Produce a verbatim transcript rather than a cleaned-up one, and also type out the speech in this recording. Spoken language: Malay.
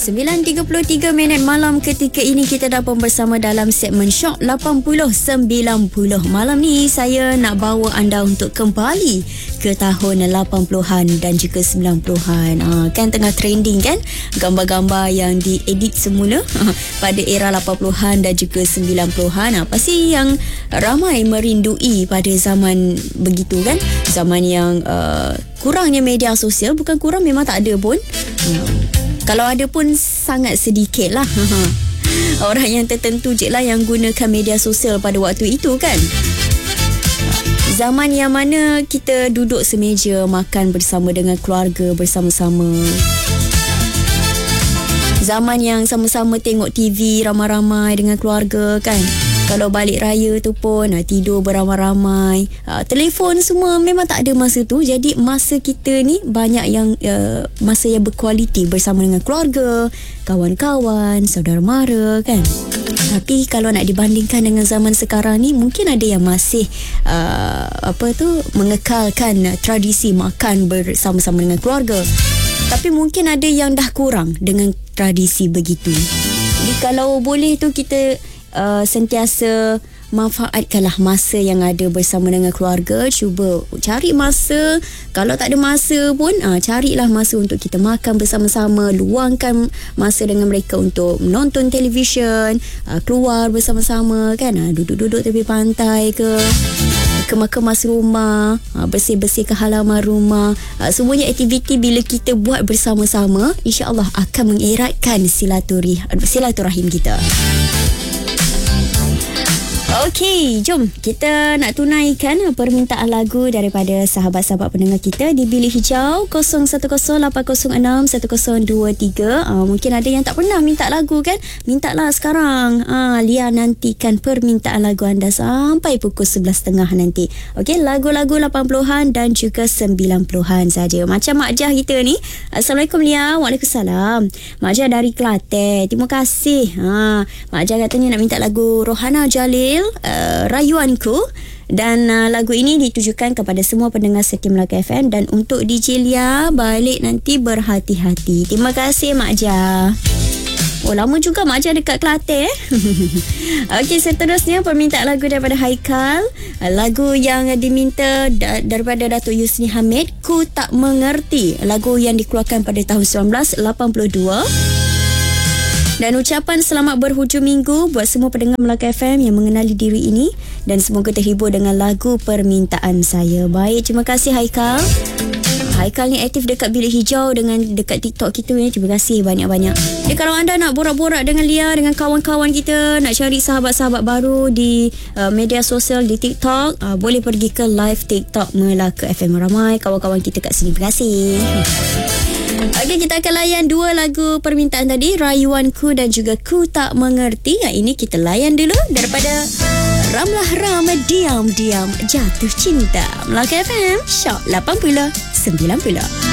sembilan tiga puluh tiga minit malam ketika ini kita dapat bersama dalam segmen Shock lapan puluh sembilan puluh. Malam ni saya nak bawa anda untuk kembali ke tahun lapan puluhan dan juga sembilan puluhan. Ha, kan tengah trending kan gambar-gambar yang diedit semula pada era lapan puluhan dan juga sembilan puluhan. Ha, pasti yang ramai merindui pada zaman begitu kan. Zaman yang uh, kurangnya media sosial. Bukan kurang, memang tak ada pun. Hmm. Kalau ada pun sangat sedikit lah. Orang yang tertentu je lah yang gunakan media sosial pada waktu itu kan. Zaman yang mana kita duduk semeja makan bersama dengan keluarga bersama-sama. Zaman yang sama-sama tengok T V ramai-ramai dengan keluarga kan. Kalau balik raya tu pun ha, tidur beramai-ramai. Ha, telefon semua memang tak ada masa tu. Jadi masa kita ni banyak yang uh, masa yang berkualiti bersama dengan keluarga, kawan-kawan, saudara mara kan. Tapi kalau nak dibandingkan dengan zaman sekarang ni, mungkin ada yang masih uh, apa tu mengekalkan tradisi makan bersama-sama dengan keluarga. Tapi mungkin ada yang dah kurang dengan tradisi begitu. Jadi kalau boleh tu kita Uh, sentiasa manfaatkanlah masa yang ada bersama dengan keluarga. Cuba cari masa. Kalau tak ada masa pun uh, carilah masa untuk kita makan bersama-sama. Luangkan masa dengan mereka untuk menonton televisyen, uh, keluar bersama-sama kan, uh, duduk-duduk tepi pantai ke, kemas-kemas rumah, uh, bersih-bersih ke halaman rumah. uh, Semuanya aktiviti bila kita buat bersama-sama, insya-Allah akan mengeratkan silaturahim, silaturahim kita. Okey, jom kita nak tunaikan permintaan lagu daripada sahabat-sahabat pendengar kita di Bilik Hijau kosong satu kosong lapan kosong enam satu kosong dua tiga. Uh, mungkin ada yang tak pernah minta lagu kan? Mintalah sekarang. Uh, Lia nantikan permintaan lagu anda sampai pukul sebelas tiga puluh nanti. Okey, lagu-lagu lapan puluhan dan juga sembilan puluhan saja. Macam Mak Jah kita ni. Assalamualaikum Lia. Waalaikumsalam. Mak Jah dari Kelantan. Terima kasih. Ha, Mak Jah katanya nak minta lagu Rohana Jalil, Uh, Rayuanku, dan uh, lagu ini ditujukan kepada semua pendengar setia Melaka F M dan untuk D J Lia balik nanti berhati-hati. Terima kasih Mak Jah. Oh, lama juga Mak Jah dekat Kelantan eh. Okey, seterusnya permintaan lagu daripada Haikal. uh, Lagu yang diminta da- daripada Datuk Yusni Hamid, Ku Tak Mengerti. Lagu yang dikeluarkan pada tahun seribu sembilan ratus lapan puluh dua. Dan ucapan selamat berhujung minggu buat semua pendengar Melaka F M yang mengenali diri ini dan semoga terhibur dengan lagu permintaan saya. Baik, terima kasih Haikal. Haikal ni aktif dekat Bilik Hijau dengan dekat TikTok kita ya. Terima kasih banyak-banyak. Jadi kalau anda nak borak-borak dengan Lia, dengan kawan-kawan kita, nak cari sahabat-sahabat baru di uh, media sosial di TikTok, uh, boleh pergi ke live TikTok Melaka F M. Ramai kawan-kawan kita kat sini. Terima kasih. Okey, kita akan layan dua lagu permintaan tadi, Rayuanku dan juga Ku Tak Mengerti. Yang ini kita layan dulu daripada Ramlah Ram, Diam-Diam Jatuh Cinta. Melaka F M, Shock lapan puluh sembilan puluh.